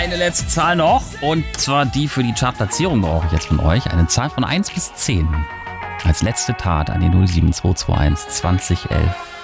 Eine letzte Zahl noch. Und zwar die für die Chartplatzierung brauche ich jetzt von euch. Eine Zahl von 1 bis 10. Als letzte Tat an die 07221 2011.